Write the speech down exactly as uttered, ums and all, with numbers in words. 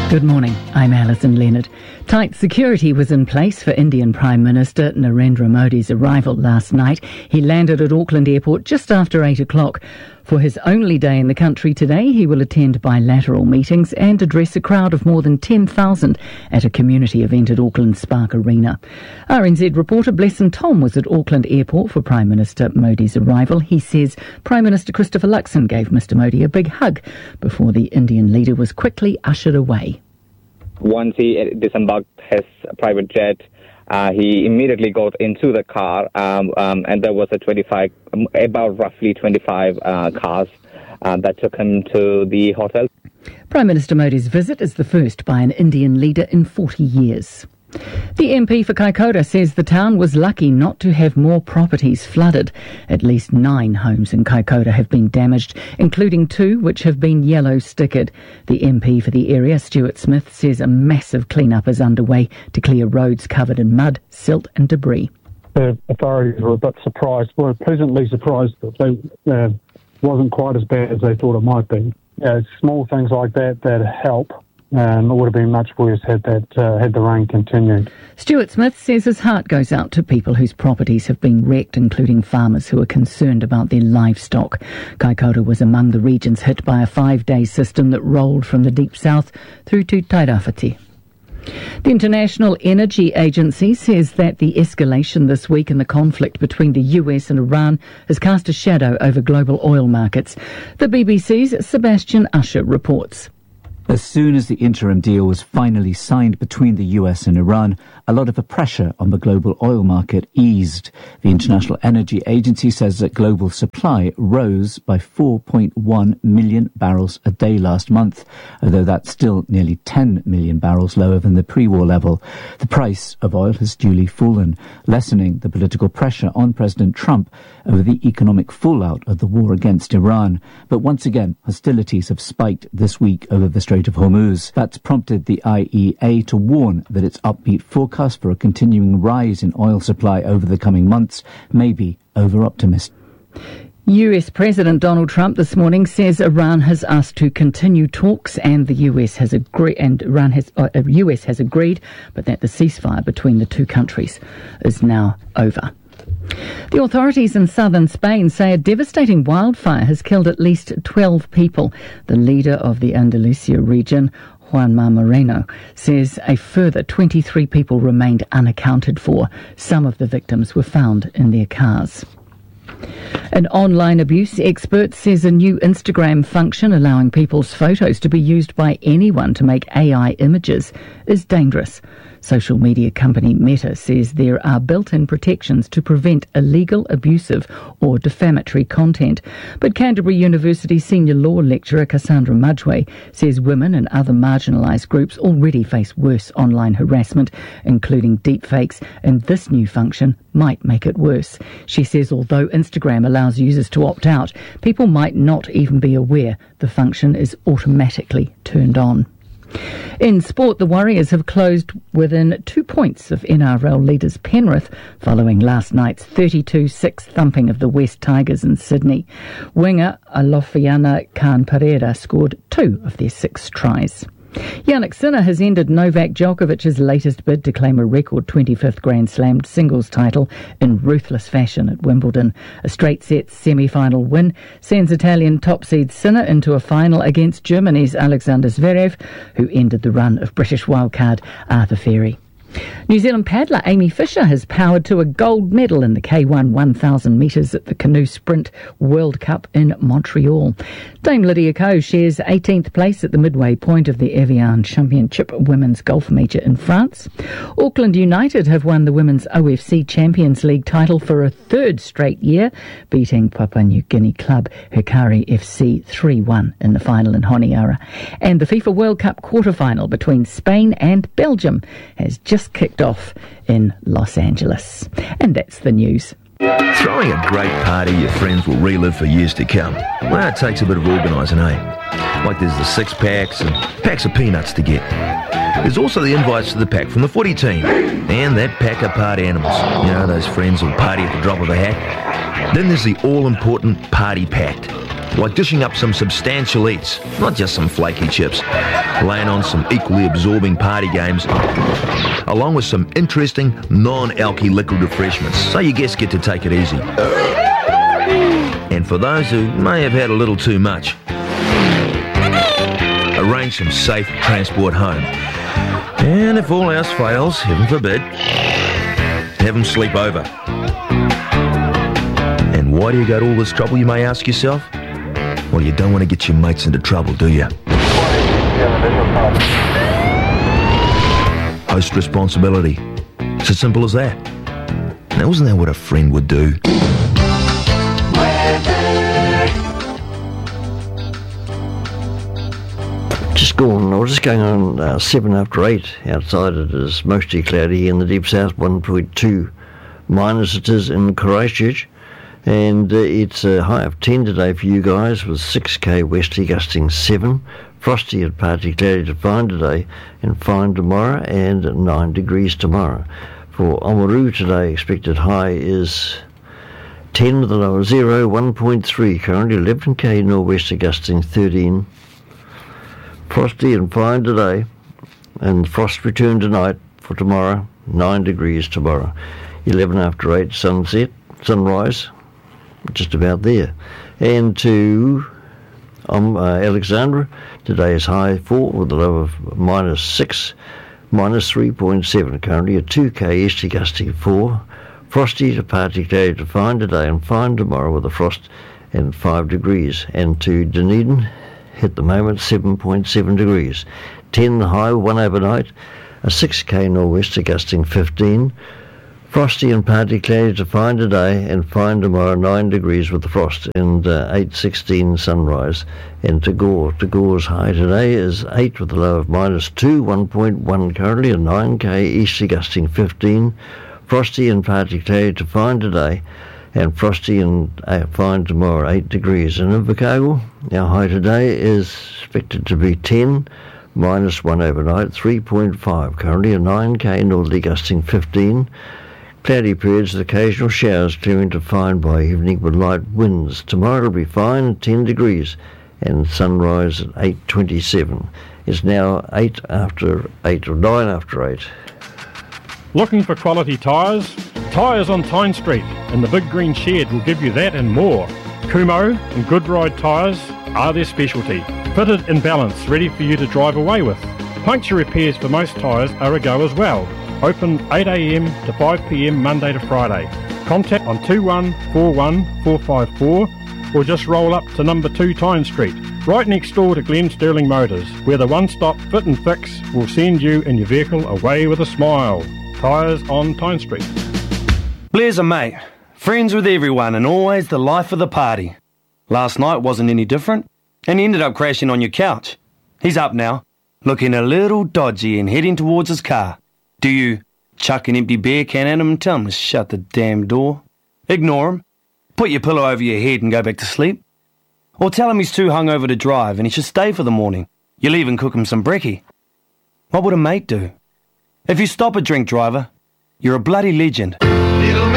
Good morning, I'm Alison Leonard. Tight security was in place for Indian Prime Minister Narendra Modi's arrival last night. He landed at Auckland Airport just after eight o'clock. For his only day in the country today, he will attend bilateral meetings and address a crowd of more than ten thousand at a community event at Auckland Spark Arena. R N Z reporter Blesson Tom was at Auckland Airport for Prime Minister Modi's arrival. He says Prime Minister Christopher Luxon gave Mister Modi a big hug before the Indian leader was quickly ushered away. Once he disembarked his private jet, uh, he immediately got into the car, um, um, and there was a twenty-five, about roughly twenty-five uh, cars uh, that took him to the hotel. Prime Minister Modi's visit is the first by an Indian leader in forty years. The M P for Kaikoura says the town was lucky not to have more properties flooded. At least nine homes in Kaikoura have been damaged, including two which have been yellow stickered. The M P for the area, Stuart Smith, says a massive clean-up is underway to clear roads covered in mud, silt and debris. The authorities were a bit surprised, were pleasantly surprised that it uh, wasn't quite as bad as they thought it might be. Uh, small things like that that help. Um, it would have been much worse had that uh, had the rain continued. Stuart Smith says his heart goes out to people whose properties have been wrecked, including farmers who are concerned about their livestock. Kaikoura was among the regions hit by a five-day system that rolled from the deep south through to Tairāwhiti. The International Energy Agency says that the escalation this week in the conflict between the U S and Iran has cast a shadow over global oil markets. The B B C's Sebastian Usher reports. As soon as the interim deal was finally signed between the U S and Iran, a lot of the pressure on the global oil market eased. The International Energy Agency says that global supply rose by four point one million barrels a day last month, although that's still nearly ten million barrels lower than the pre-war level. The price of oil has duly fallen, lessening the political pressure on President Trump over the economic fallout of the war against Iran. But once again, hostilities have spiked this week over the Strait of Hormuz. That's prompted the I E A to warn that its upbeat forecast for a continuing rise in oil supply over the coming months may be over-optimistic. U S President Donald Trump this morning says Iran has asked to continue talks and the U S has agreed, and Iran has uh, U S has agreed, but that the ceasefire between the two countries is now over. The authorities in southern Spain say a devastating wildfire has killed at least twelve people. The leader of the Andalusia region, Juanma Moreno, says a further twenty-three people remained unaccounted for. Some of the victims were found in their cars. An online abuse expert says a new Instagram function allowing people's photos to be used by anyone to make A I images is dangerous. Social media company Meta says there are built-in protections to prevent illegal, abusive or defamatory content. But Canterbury University senior law lecturer Cassandra Mudgway says women and other marginalised groups already face worse online harassment, including deepfakes, and this new function might make it worse. She says although Instagram allows users to opt out, people might not even be aware the function is automatically turned on. In sport, the Warriors have closed within two points of N R L leaders Penrith following last night's thirty-two six thumping of the West Tigers in Sydney. Winger Alofiana Khan Pereira scored two of their six tries. Jannik Sinner has ended Novak Djokovic's latest bid to claim a record twenty-fifth Grand Slam singles title in ruthless fashion at Wimbledon. A straight-set semi-final win sends Italian top seed Sinner into a final against Germany's Alexander Zverev, who ended the run of British wildcard Arthur Ferry. New Zealand paddler Amy Fisher has powered to a gold medal in the K one one thousand metres at the Canoe Sprint World Cup in Montreal. Dame Lydia Ko shares eighteenth place at the midway point of the Evian Championship Women's Golf Major in France. Auckland United have won the Women's O F C Champions League title for a third straight year, beating Papua New Guinea club Hikari F C three one in the final in Honiara. And the FIFA World Cup quarter-final between Spain and Belgium has just kicked off in Los Angeles. And that's the news. Throwing a great party your friends will relive for years to come. Well, it takes a bit of organising, eh? Like there's the six packs and packs of peanuts to get. There's also the invites to the pack from the footy team and that pack of party animals. You know, those friends who'll party at the drop of a hat. Then there's the all-important party pact. like dishing up some substantial eats, not just some flaky chips, laying on some equally absorbing party games, along with some interesting non-alky liquid refreshments, so your guests get to take it easy. And for those who may have had a little too much, arrange some safe transport home. And if all else fails, heaven forbid, have them sleep over. And why do you go to all this trouble, you may ask yourself? Well, you don't want to get your mates into trouble, do you? Host responsibility. It's as simple as that. Now, isn't that what a friend would do? Just gone, I was just going on uh, seven after eight. Outside it is mostly cloudy, in the deep south one point two minus it is in Christchurch. And uh, it's a high of ten today for you guys, with six k westerly gusting seven. Frosty and partly cloudy to fine today, and fine tomorrow, and nine degrees tomorrow. For Oamaru today, expected high is ten with a low of zero, one point three. Currently eleven k northwesterly gusting thirteen. Frosty and fine today, and frost return tonight. For tomorrow, nine degrees tomorrow. eleven after eight, sunset, sunrise, just about there. And to um, uh, Alexandra, today is high four with a low of minus six, minus three point seven. Currently a two k easterly gusting four. Frosty to partly cloudy to fine today, and fine tomorrow with a frost and five degrees. And to Dunedin, at the moment seven point seven degrees. ten the high, one overnight, a six k northwester gusting fifteen. Frosty and partly cloudy to fine today, and fine tomorrow, nine degrees with the frost, and uh, eight sixteen sunrise. And to Gore, to Gore's high today is eight with a low of minus two, one point one currently, a nine k easterly gusting fifteen. Frosty and partly cloudy to fine today, and frosty and uh, fine tomorrow, eight degrees. And in Invercargill, our high today is expected to be ten, minus one overnight, three point five currently, a nine k northerly gusting fifteen. Cloudy periods with occasional showers, clearing to fine by evening with light winds. Tomorrow will be fine, ten degrees, and sunrise at eight twenty-seven. It's now eight after eight, or nine after eight. Looking for quality tyres? Tyres on Tyne Street and the Big Green Shed will give you that and more. Kumho and Goodride tyres are their specialty. Fitted in balance, ready for you to drive away with. Puncture repairs for most tyres are a go as well. Open eight a m to five p m Monday to Friday. Contact on two one four one four five four or just roll up to number two Tyne Street, right next door to Glen Sterling Motors, where the one-stop fit and fix will send you and your vehicle away with a smile. Tyres on Tyne Street. Blair's a mate, friends with everyone and always the life of the party. Last night wasn't any different, and he ended up crashing on your couch. He's up now, looking a little dodgy and heading towards his car. Do you chuck an empty beer can at him and tell him to shut the damn door? Ignore him, put your pillow over your head and go back to sleep? Or tell him he's too hungover to drive and he should stay for the morning. You'll even cook him some brekkie. What would a mate do? If you stop a drink driver, you're a bloody legend.